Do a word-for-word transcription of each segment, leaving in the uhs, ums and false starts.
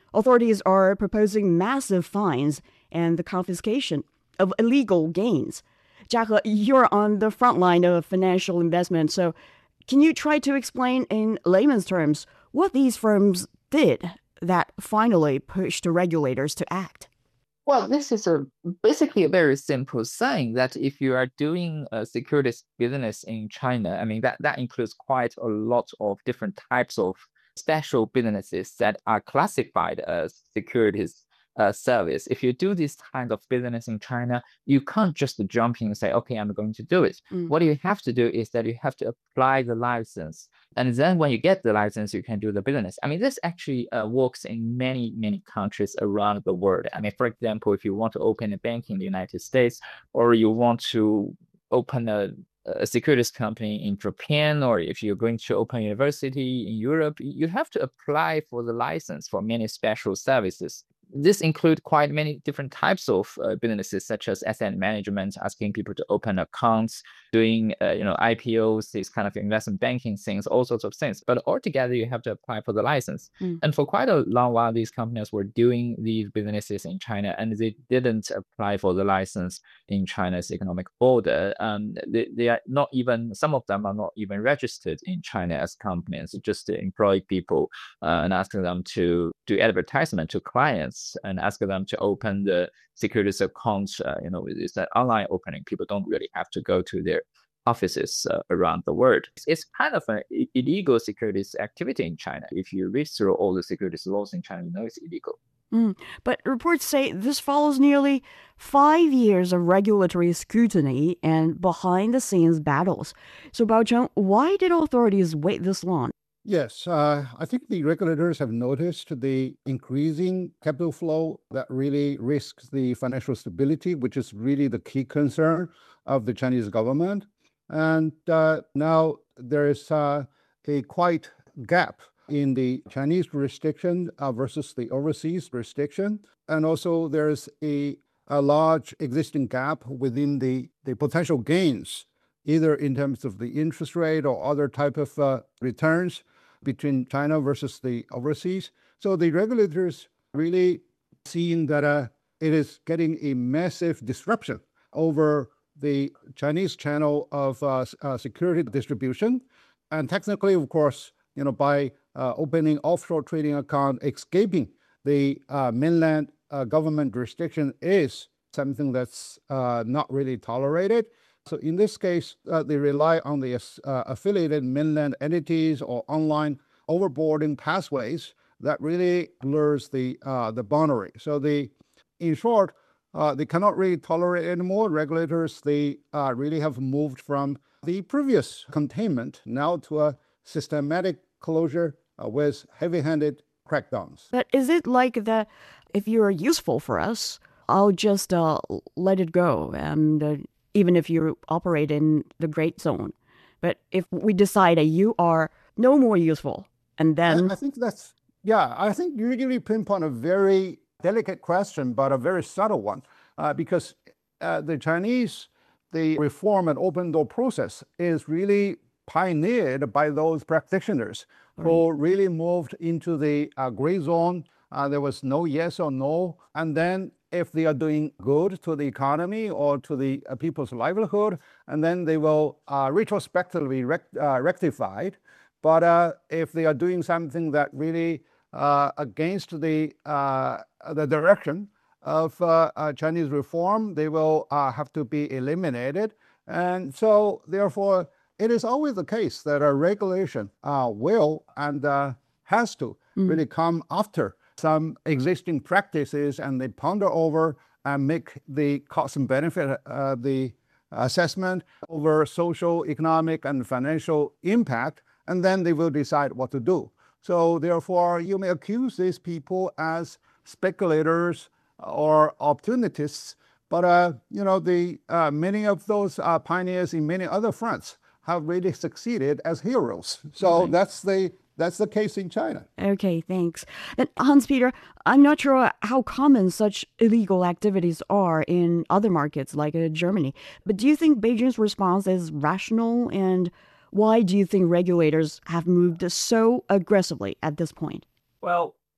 authorities are proposing massive fines and the confiscation of illegal gains. Jiahe, you're on the front line of financial investment, so can you try to explain in layman's terms what these firms did that finally pushed the regulators to act? Well, this is a basically a very simple sign that if you are doing a securities business in China, I mean that that includes quite a lot of different types of special businesses that are classified as securities uh, service. If you do this kind of business in China, you can't just jump in and say, okay, I'm going to do it. Mm. What you have to do is that you have to apply the license. And then when you get the license, you can do the business. I mean, this actually uh, works in many, many countries around the world. I mean, for example, if you want to open a bank in the United States, or you want to open a, a securities company in Japan, or if you're going to open a university in Europe, you have to apply for the license for many special services. This includes quite many different types of uh, businesses, such as asset management, asking people to open accounts, doing uh, you know I P Os, these kind of investment banking things, all sorts of things. But altogether, you have to apply for the license. Mm. And for quite a long while, these companies were doing these businesses in China, and they didn't apply for the license in China's economic border. Um, they, they are not even, some of them are not even registered in China as companies, just to employ people uh, and asking them to do advertisement to clients and ask them to open the securities accounts. Uh, you know, it's an online opening. People don't really have to go to their offices uh, around the world. It's, it's kind of an illegal securities activity in China. If you read through all the securities laws in China, you know it's illegal. Mm. But reports say this follows nearly five years of regulatory scrutiny and behind the scenes battles. So, Baocheng, why did authorities wait this long? Yes, uh, I think the regulators have noticed the increasing capital flow that really risks the financial stability, which is really the key concern of the Chinese government. And uh, now there is uh, a quite gap in the Chinese jurisdiction uh, versus the overseas jurisdiction. And also there's a, a large existing gap within the, the potential gains, either in terms of the interest rate or other type of uh, returns between China versus the overseas. So the regulators really seeing that uh, it is getting a massive disruption over the Chinese channel of uh, uh, security distribution. And technically, of course, you know, by uh, opening offshore trading account, escaping the uh, mainland uh, government jurisdiction is something that's uh, not really tolerated. So in this case, uh, they rely on the uh, affiliated mainland entities or online overboarding pathways that really blurs the uh, the boundary. So the, in short, uh, they cannot really tolerate anymore. Regulators, they uh, really have moved from the previous containment now to a systematic closure uh, with heavy-handed crackdowns. But is it like that if you're useful for us, I'll just uh, let it go, and uh, even if you operate in the great zone. But if we decide that you are no more useful, and then... I, I think that's, yeah, I think you really pinpoint a very delicate question, but a very subtle one, uh, because uh, the Chinese, the reform and open door process is really pioneered by those practitioners right. who really moved into the uh, gray zone. Uh, there was no yes or no. And then if they are doing good to the economy or to the uh, people's livelihood, and then they will uh, retrospectively rect, uh, rectified. But uh, if they are doing something that really uh, against the uh, the direction of uh, uh, Chinese reform, they will uh, have to be eliminated. And so, therefore, it is always the case that a regulation uh, will and uh, has to mm. really come after some existing practices, and they ponder over and make the cost and benefit, uh, the assessment over social, economic, and financial impact, and then they will decide what to do. So therefore, you may accuse these people as speculators or opportunists, but uh, you know, the uh, many of those uh, pioneers in many other fronts have really succeeded as heroes. So right. that's the That's the case in China. Okay, thanks. And Hans-Peter, I'm not sure how common such illegal activities are in other markets like uh, Germany, but do you think Beijing's response is rational, and why do you think regulators have moved so aggressively at this point? Well,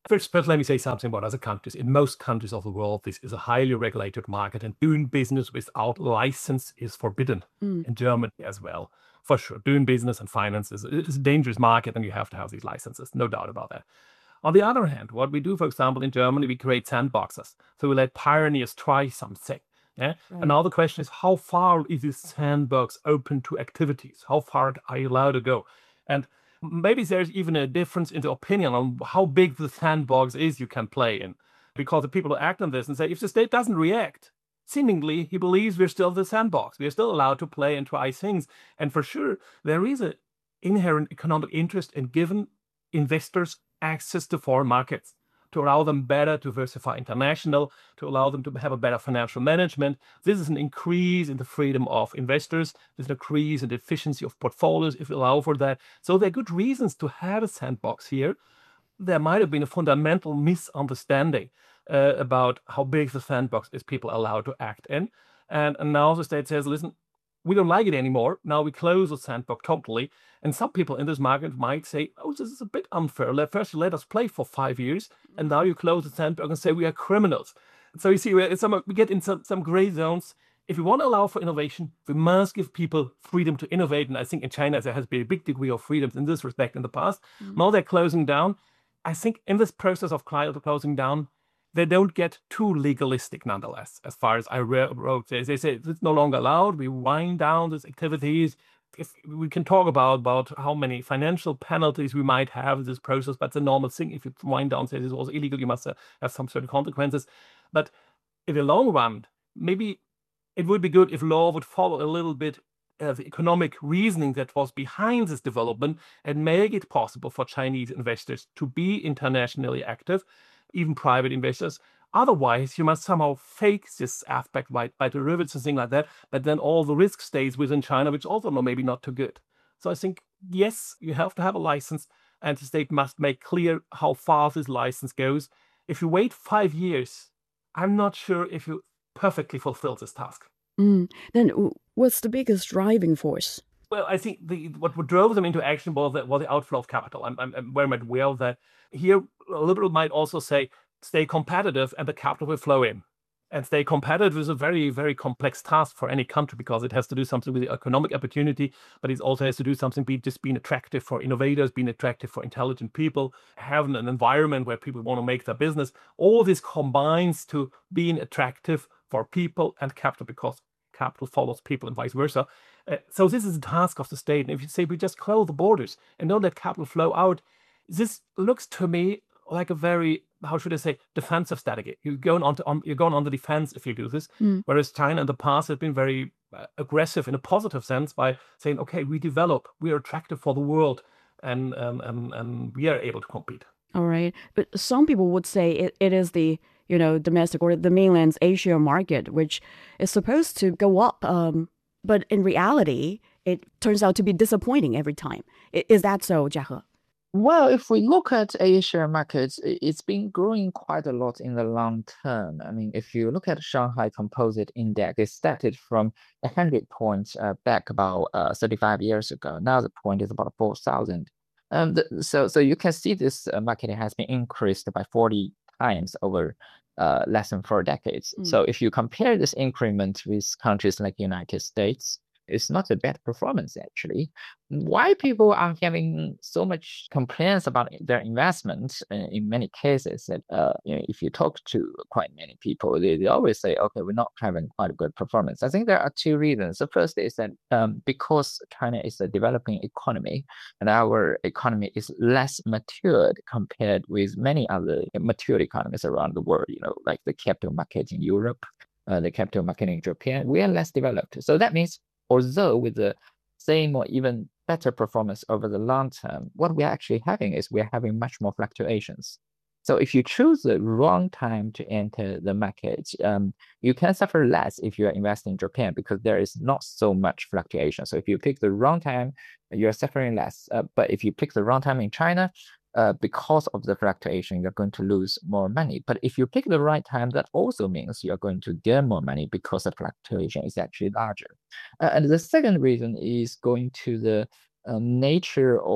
First, first, let me say something about other countries. In most countries of the world, this is a highly regulated market, and doing business without license is forbidden. Mm. In Germany as well, for sure. Doing business and finance is, is a dangerous market, and you have to have these licenses, no doubt about that. On the other hand, what we do, for example, in Germany, we create sandboxes. So we let pioneers try something. Yeah. Right. And now the question is, how far is this sandbox open to activities? How far are you allowed to go? And maybe there's even a difference in the opinion on how big the sandbox is you can play in. Because the people who act on this and say, if the state doesn't react, seemingly he believes we're still the sandbox. We're still allowed to play and try things. And for sure, there is an inherent economic interest in giving investors access to foreign markets, to allow them better to diversify international, to allow them to have a better financial management. This is an increase in the freedom of investors. There's an increase in the efficiency of portfolios if you allow for that. So there are good reasons to have a sandbox here. There might have been a fundamental misunderstanding uh, about how big the sandbox is people allowed to act in. And, and now the state says, listen, we don't like it anymore. Now we close the sandbox totally. And some people in this market might say, oh, this is a bit unfair. Let, first you let us play for five years, and now you close the sandbox and say we are criminals. So you see, we, some, we get in some, some gray zones. If we want to allow for innovation, we must give people freedom to innovate. And I think in China, there has been a big degree of freedom in this respect in the past. Mm-hmm. Now they're closing down. I think in this process of closing down, they don't get too legalistic nonetheless, as far as I wrote. They, they say it's no longer allowed. We wind down these activities. If we can talk about, about how many financial penalties we might have in this process, but it's a normal thing. If you wind down, say this is also illegal, you must uh, have some certain consequences. But in the long run, maybe it would be good if law would follow a little bit of the economic reasoning that was behind this development and make it possible for Chinese investors to be internationally active, even private investors. Otherwise, you must somehow fake this aspect by, by derivatives and things like that, but then all the risk stays within China, which also no, maybe not too good. So I think, yes, you have to have a license, and the state must make clear how far this license goes. If you wait five years, I'm not sure if you perfectly fulfill this task. Mm. Then what's the biggest driving force? Well, I think the what drove them into action was the, was the outflow of capital. I'm, I'm, I'm very much aware of that. Here, a liberal might also say, stay competitive and the capital will flow in. And stay competitive is a very, very complex task for any country because it has to do something with the economic opportunity, but it also has to do something be just being attractive for innovators, being attractive for intelligent people, having an environment where people want to make their business. All this combines to being attractive for people and capital because capital follows people and vice versa. Uh, so this is a task of the state. And if you say we just close the borders and don't let capital flow out, this looks to me like a very, how should I say, defensive strategy. You're going on, to, on you're going on the defense if you do this. Mm. Whereas China in the past has been very uh, aggressive in a positive sense by saying, okay, we develop, we are attractive for the world, and um, and, and we are able to compete. All right. But some people would say it, it is the, you know, domestic or the mainland's Asia market, which is supposed to go up. Um, but in reality, it turns out to be disappointing every time. Is that so, Jia He? Well, if we look at Asia markets, it's been growing quite a lot in the long term. I mean, if you look at Shanghai Composite Index, it started from one hundred points uh, back about uh, thirty-five years ago. Now the point is about four thousand. Um, the, so, so you can see this uh, market has been increased by forty times over uh, less than four decades. Mm. So if you compare this increment with countries like the United States, it's not a bad performance, actually. Why people are having so much complaints about their investment uh, in many cases that uh, you know, if you talk to quite many people, they, they always say, okay, we're not having quite a good performance. I think there are two reasons. The first is that um, because China is a developing economy and our economy is less matured compared with many other matured economies around the world, you know, like the capital market in Europe, uh, the capital market in Japan, we are less developed. So that means although with the same or even better performance over the long term, what we're actually having is we're having much more fluctuations. So if you choose the wrong time to enter the market, um, you can suffer less if you are investing in Japan because there is not so much fluctuation. So if you pick the wrong time, you're suffering less. Uh, but if you pick the wrong time in China, Uh, because of the fluctuation, you're going to lose more money. But if you pick the right time, that also means you're going to get more money because the fluctuation is actually larger. Uh, and the second reason is going to the uh, nature of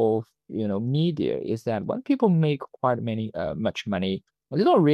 you know, media is that when people make quite many uh, much money, they don't really